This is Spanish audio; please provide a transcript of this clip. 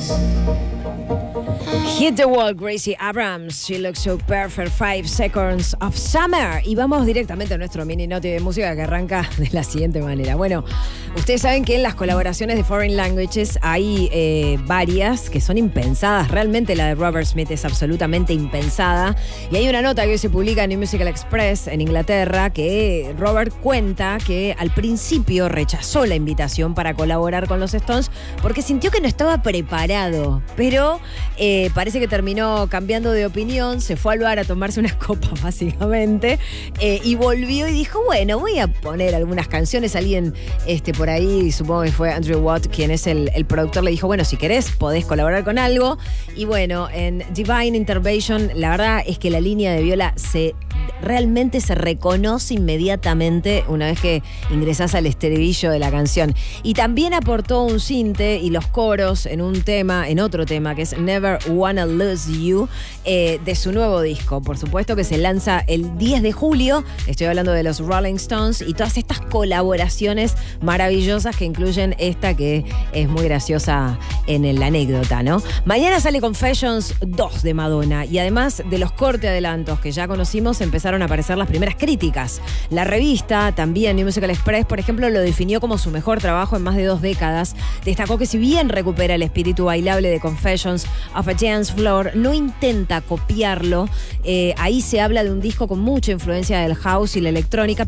Hit the wall, Gracie Abrams. She looks so perfect. 5 seconds of summer. Y vamos directamente a nuestro mini noti de música que arranca de la siguiente manera. Bueno, ustedes saben que en las colaboraciones de Foreign Languages hay varias que son impensadas. Realmente la de Robert Smith es absolutamente impensada. Y hay una nota que hoy se publica en New Musical Express en Inglaterra que Robert cuenta que al principio rechazó la invitación para colaborar con los Stones porque sintió que no estaba preparado. Pero parece que terminó cambiando de opinión, se fue al bar a tomarse unas copas básicamente y volvió y dijo, bueno, voy a poner algunas canciones. Alguien por ahí, supongo que fue Andrew Watt, quien es el productor, le dijo, bueno, si querés podés colaborar con algo. Y bueno, en Divine Intervention la verdad es que la línea de viola realmente se reconoce inmediatamente una vez que ingresás al estribillo de la canción. Y también aportó un sinte y los coros en otro tema que es Never Wanna Lose You, de su nuevo disco. Por supuesto que se lanza el 10 de julio. Estoy hablando de los Rolling Stones y todas estas colaboraciones maravillosas que incluyen esta que es muy graciosa en la anécdota, ¿no? Mañana sale Confessions 2 de Madonna y además de los corte adelantos que ya conocimos, empezaron a aparecer las primeras críticas. La revista, también New Musical Express, por ejemplo, lo definió como su mejor trabajo en más de 2 décadas. Destacó que si bien recupera el espíritu bailable de Confessions of a Dance Floor, no intenta copiarlo. Ahí se habla de un disco con mucha influencia del house y la electrónica,